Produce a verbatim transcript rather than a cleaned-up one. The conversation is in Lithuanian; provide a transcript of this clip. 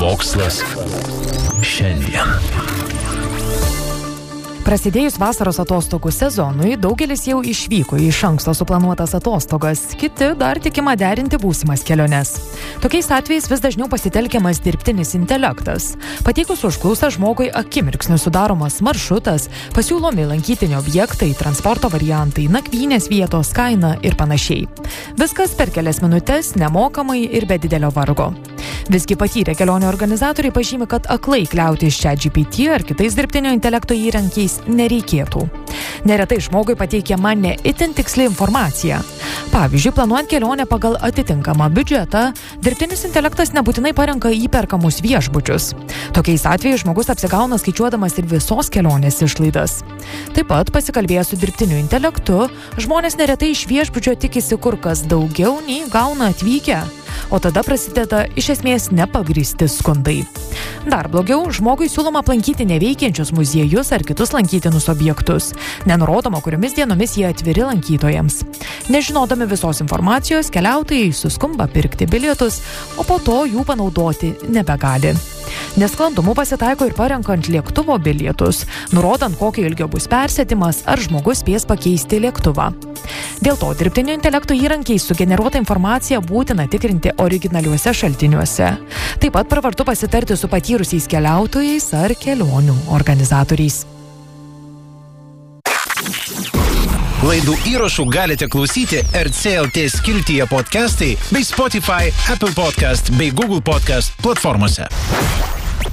Mokslas šiandien. Prasidėjus vasaros atostogų sezonui, daugelis jau išvyko į iš anksto suplanuotas atostogas, kiti dar tikima derinti būsimas keliones. Tokiais atvejais vis dažniau pasitelkiamas dirbtinis intelektas. Pateikus užklausą žmogui akimirksniu sudaromas maršrutas, pasiūlomi lankytini objektai, transporto variantai, nakvynės vietos, kaina ir panašiai. Viskas per kelias minutes, nemokamai ir be didelio vargo. Visgi patyrę kelionių organizatoriai pažymi, kad aklai kliautis ChatGPT ar kitais dirbtinio intelekto įrankiais nereikėtų. Neretai žmogui pateikiama ne itin tiksli informacija. Pavyzdžiui, planuojant kelionę pagal atitinkamą biudžetą, dirbtinis intelektas nebūtinai parenka įperkamus viešbučius. Tokiais atvejais žmogus apsigauna skaičiuodamas ir visos kelionės išlaidas. Taip pat, pasikalbėjęs su dirbtiniu intelektu, žmonės neretai iš viešbučio tikisi kur kas daugiau nei gauna atvykę. O tada prasideda iš esmės nepagrįsti skundai. Dar blogiau, žmogui siūloma aplankyti neveikiančius muziejus ar kitus lankytinus objektus. Nenurodoma, kuriomis dienomis jie atviri lankytojams. Nežinodami visos informacijos, keliautojai suskumba pirkti bilietus, o po to jų panaudoti nebegali. Nesklandumų pasitaiko ir parenkant lėktuvo bilietus, nurodant, kokio ilgio bus persėdimas, ar žmogus spės pakeisti lėktuvą. Dėl to dirbtinio intelekto įrankiais sugeneruotą informaciją būtina tikrinti originaliuose šaltiniuose. Taip pat pravartu pasitarti su patyrusiais keliautojais ar kelionių organizatoriais. Laidų įrašų galite klausyti R C L T skiltyje podcastai bei Spotify, Apple Podcast bei Google Podcast platformose.